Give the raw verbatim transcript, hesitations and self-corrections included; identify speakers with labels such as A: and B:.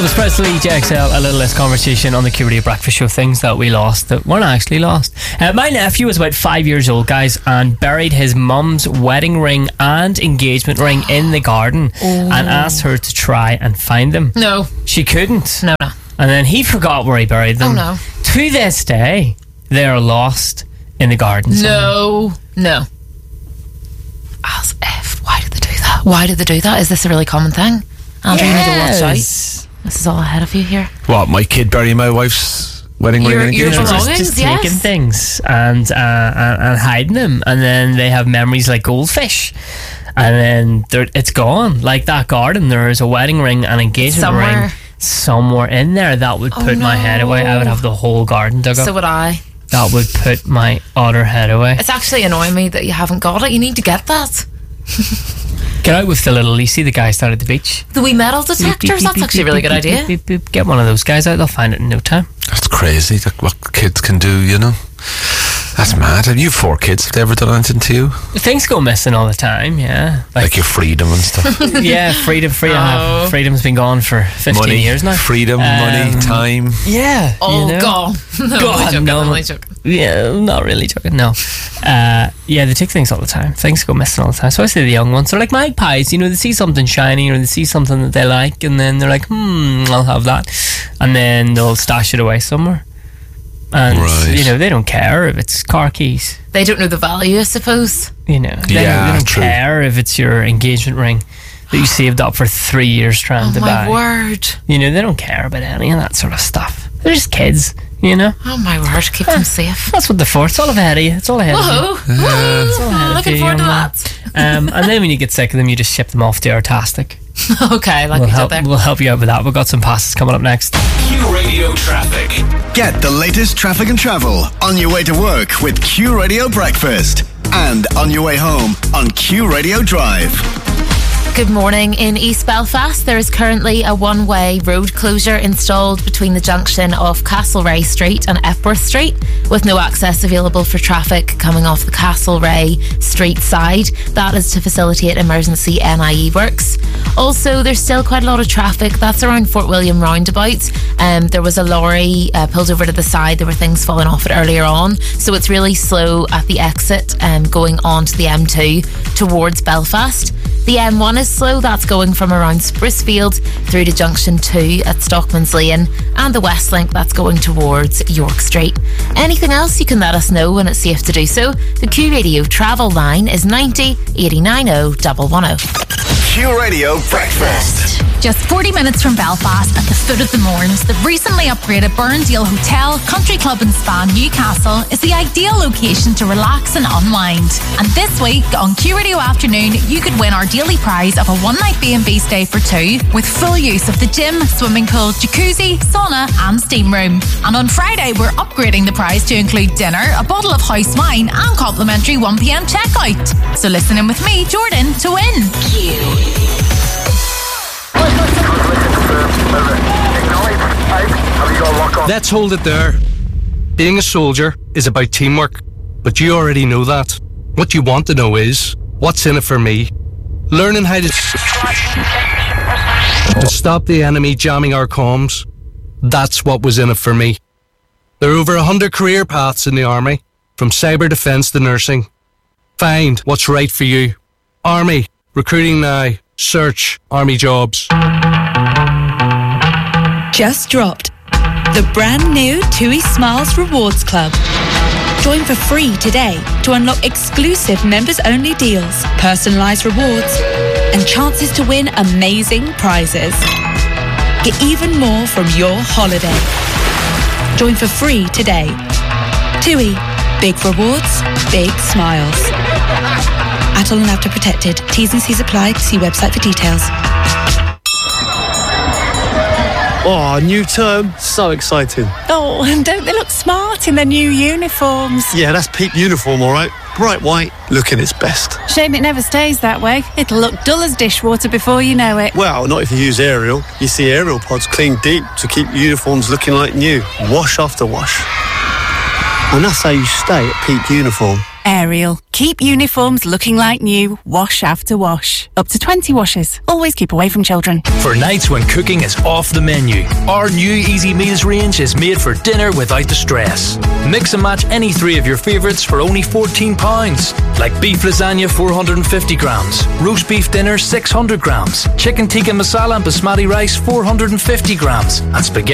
A: Elvis Presley, J X L, a little less conversation on the Q Radio Breakfast Show. Things that we lost that weren't actually lost. Uh, my nephew was about five years old, guys, and buried his mum's wedding ring and engagement ring in the garden oh. and asked her to try and find them.
B: No.
A: She couldn't.
B: No, no.
A: And then he forgot where he buried them.
B: Oh, no.
A: To this day, they are lost in the garden.
B: No. No. As if. Why did they do that? Why did they do that? Is this a really common thing? Andrew, yes. You need to watch out. This is all ahead of you here.
C: What, my kid burying my wife's wedding ring?
B: Your, your belongings,
A: just, just
B: yes.
A: taking things and, uh, and and hiding them, and then they have memories like goldfish, and then it's gone. Like that garden, there is a wedding ring and engagement
B: somewhere.
A: ring somewhere in there. That would put
B: oh, no.
A: my head away. I would have the whole garden dug up.
B: So would I.
A: That would put my utter head away.
B: It's actually annoying me that you haven't got it. You need to get that.
A: Get out with the little Lisi, the guys down at the beach.
B: The wee metal detectors, that's actually a really good idea.
A: Get one of those guys out, they'll find it in no time.
C: That's crazy, that what kids can do, you know. That's mad. Have you four kids? Have they ever done anything to you?
A: Things go missing all the time, yeah.
C: Like, like your freedom and stuff.
A: Yeah, freedom, freedom.
B: Oh.
A: Freedom's been gone for fifteen
C: money,
A: years now.
C: Freedom, um, money, time.
A: Yeah.
B: Oh,
A: you know?
B: God. No,
A: God,
B: I'm joking,
A: no.
B: I'm only joking.
A: Yeah, I'm not really joking, no. Uh, yeah, they take things all the time. Things go missing all the time. So I say the young ones, they're like magpies, you know, they see something shiny or they see something that they like and then they're like, hmm, I'll have that. And then they'll stash it away somewhere. And, right. you know, they don't care if it's car keys.
B: They don't know the value, I suppose.
A: You know, they,
C: yeah,
A: they don't
C: true.
A: care if it's your engagement ring that you saved up for three years trying
B: oh
A: to buy.
B: Oh, my word.
A: You know, they don't care about any of that sort of stuff. They're just kids, you know.
B: Oh, my word. Keep them safe.
A: That's what they're for. It's all ahead of you. It's all ahead
B: Whoa.
A: of you.
B: Whoa.
A: It's all ahead
B: Looking
A: of you,
B: forward to
A: man.
B: that.
A: Um, and then when you get sick of them, you just ship them off to Artastic.
B: Okay, like
A: we'll
B: we
A: help,
B: did there.
A: We'll help you out with that. We've got some passes coming up next.
D: Q Radio Traffic.
E: Get the latest traffic and travel on your way to work with Q Radio Breakfast and on your way home on Q Radio Drive.
B: Good morning. In East Belfast, there is currently a one-way road closure installed between the junction of Castlereagh Street and Epworth Street, with no access available for traffic coming off the Castlereagh Street side. That is to facilitate emergency N I E works. Also, there's still quite a lot of traffic. That's around Fort William roundabout. Um, there was a lorry uh, pulled over to the side. There were things falling off it earlier on. So it's really slow at the exit um, going on to the M two towards Belfast. The M one is slow. That's going from around Sprucefield through to Junction two at Stockman's Lane, and the West Link, that's going towards York Street. Anything else, you can let us know when it's safe to do so. The Q Radio travel line is ninety eight nine oh one one oh.
E: Q Radio Breakfast.
F: Just forty minutes from Belfast at the foot of the Mournes, the recently upgraded Burnsdale Hotel, Country Club and Spa Newcastle is the ideal location to relax and unwind. And this week on Q Radio Afternoon, you could win our daily prize of a one-night B and B stay for two with full use of the gym, swimming pool, jacuzzi, sauna and steam room. And on Friday, we're upgrading the prize to include dinner, a bottle of house wine and complimentary one p.m. checkout. So listen in with me, Jordan, to win. Q.
G: Let's hold it there. Being a soldier is about teamwork, but you already know that. What you want to know is, what's in it for me? Learning how to, to stop the enemy jamming our comms, that's what was in it for me. There are over a hundred career paths in the Army, from cyber defence to nursing. Find what's right for you. Army, recruiting now. Search Army jobs.
H: Just dropped the brand new TUI Smiles Rewards Club. Join for free today to unlock exclusive members-only deals, personalised rewards, and chances to win amazing prizes. Get even more from your holiday. Join for free today. TUI. Big rewards, big smiles. Adult and after protected. T's and C's apply. See website for details.
I: Oh, new term. So exciting.
J: Oh, and don't they look smart in their new uniforms?
I: Yeah, that's peak uniform, all right. Bright white, looking its best.
J: Shame it never stays that way. It'll look dull as dishwater before you know it.
I: Well, not if you use Ariel. You see Ariel pods clean deep to keep uniforms looking like new. Wash after wash. And that's how you stay at peak uniform.
J: Ariel. Keep uniforms looking like new, wash after wash. Up to twenty washes. Always keep away from children.
K: For nights when cooking is off the menu, our new Easy Meals range is made for dinner without the stress. Mix and match any three of your favourites for only fourteen pounds. Like beef lasagna four hundred fifty grams, roast beef dinner six hundred grams, chicken tikka masala and basmati rice four hundred fifty grams, and spaghetti